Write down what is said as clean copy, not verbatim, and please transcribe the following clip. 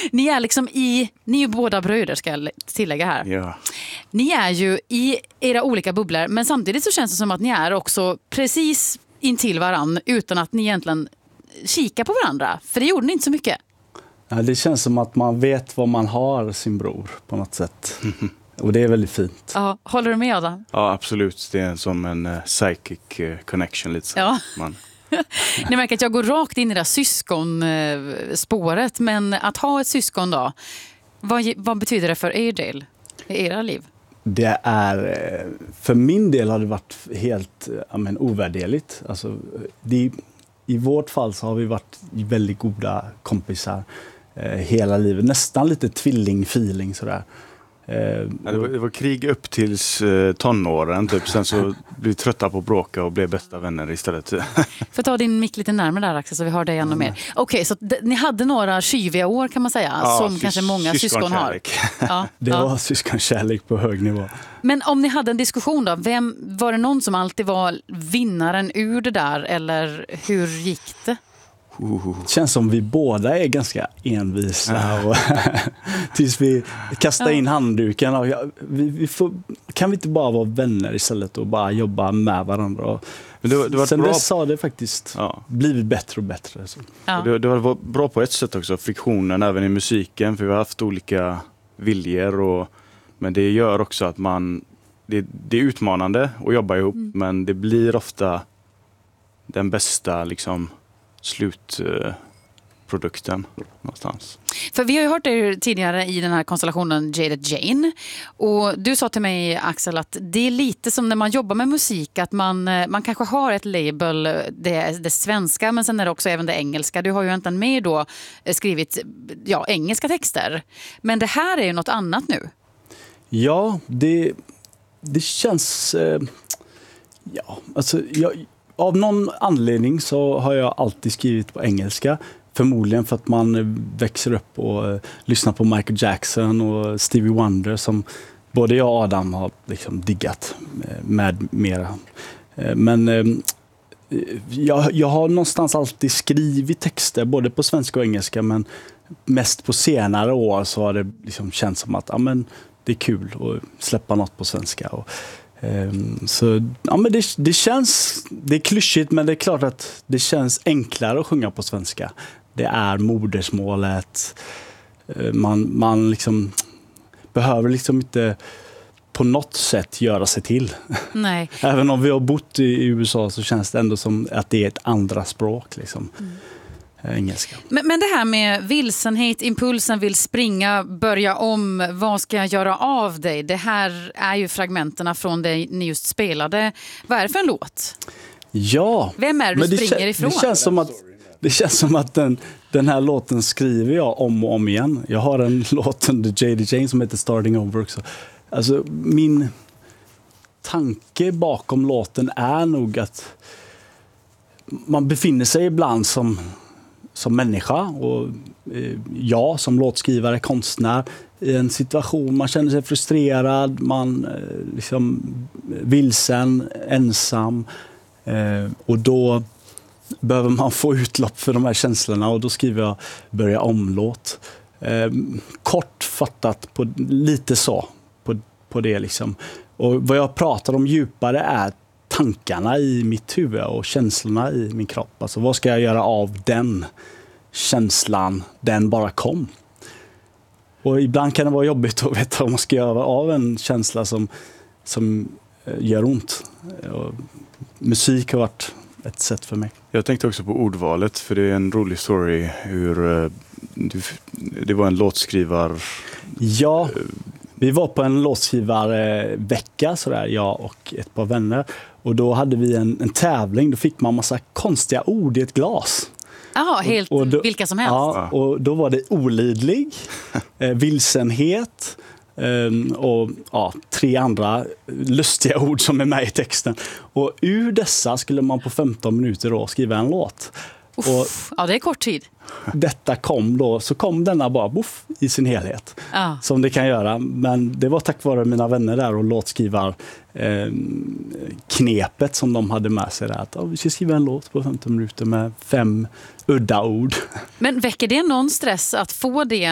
Ni är liksom ni är ju båda bröder, ska jag tillägga här. Ja. Ni är ju i era olika bubblor, men samtidigt så känns det som att ni är också precis intill varann utan att ni egentligen kikar på varandra. För det gjorde ni inte så mycket. Ja, det känns som att man vet vad man har sin bror på något sätt. Och det är väldigt fint. Ja, håller du med, Adam? Ja, absolut. Det är som en psychic connection lite så. Ja. Man. Ni märker att jag går rakt in i det där syskonspåret. Men att ha ett syskon då, vad betyder det för er del i era liv? Det är, för min del har det varit helt ovärderligt. Alltså, i vårt fall så har vi varit väldigt goda kompisar hela livet. Nästan lite tvilling-feeling sådär. Det var krig upp tills tonåren typ. Sen så blev vi trötta på att bråka och blev bästa vänner istället. Får ta din mick lite närmare där, Axel, så vi har dig ännu mer. Okej, så ni hade några kyviga år kan man säga, som kanske många syskon har. Ja, det var syskonkärlek på hög nivå. Men om ni hade en diskussion då, var det någon som alltid var vinnaren ur det där, eller hur gick det? Det känns som vi båda är ganska envisa och tills vi kastar in handduken. Och kan vi inte bara vara vänner istället och bara jobba med varandra? Sen dess har det faktiskt blivit bättre och bättre. Så. Ja. Det var bra på ett sätt också, friktionen även i musiken, för vi har haft olika viljor men det gör också att det är utmanande att jobba ihop, men det blir ofta den bästa liksom slutprodukten någonstans. För vi har ju hört er tidigare i den här konstellationen Jaded Jane, och du sa till mig, Axel, att det är lite som när man jobbar med musik, att man kanske har ett label, det svenska, men sen är det också även det engelska. Du har ju egentligen med då skrivit engelska texter, men det här är ju något annat nu. Ja, det känns av någon anledning så har jag alltid skrivit på engelska. Förmodligen för att man växer upp och lyssnar på Michael Jackson och Stevie Wonder, som både jag och Adam har liksom diggat med mera. Men jag har någonstans alltid skrivit texter både på svenska och engelska, men mest på senare år så har det liksom känts som att det är kul att släppa något på svenska. Så men det känns, det är klyschigt, men det är klart att det känns enklare att sjunga på svenska. Det är modersmålet. Man liksom behöver liksom inte på något sätt göra sig till. Nej. Även om vi har bott i USA så känns det ändå som att det är ett andra språk liksom. Engelska. Men det här med vilsenhet, impulsen vill springa, börja om, vad ska jag göra av dig? Det här är ju fragmenterna från det ni just spelade. Vad är det för en låt? Ja. Vem är det du springer ifrån? Det känns som att den här låten skriver jag om och om igen. Jag har en låt under Jaded Jane som heter Starting Over också. Alltså min tanke bakom låten är nog att man befinner sig ibland som människa och jag som låtskrivare, konstnär, i en situation man känner sig frustrerad, man liksom vilsen, ensam, och då behöver man få utlopp för de här känslorna, och då skriver jag börja omlåt. Kortfattat lite så på det liksom. Och vad jag pratar om djupare är tankarna i mitt huvud och känslorna i min kropp. Alltså vad ska jag göra av den känslan, den bara kom. Och ibland kan det vara jobbigt att veta vad man ska göra av en känsla som gör ont. Och musik har varit ett sätt för mig. Jag tänkte också på ordvalet, för det är en rolig story hur det var en låtskrivar. Ja, vi var på en låtskrivarvecka sådär, jag och ett par vänner. Och då hade vi en tävling, då fick man massa konstiga ord i ett glas. Jaha, helt och då, vilka som helst. Ja, och då var det olidlig, vilsenhet och 3 andra lustiga ord som är med i texten. Och ur dessa skulle man på 15 minuter då skriva en låt. Ja, det är kort tid. Detta så kom denna bara i sin helhet. Som det kan göra. Men det var tack vare mina vänner där och låtskrivar knepet som de hade med sig där. Att vi ska skriva en låt på 15 minuter med 5 udda ord. Men väcker det någon stress att få det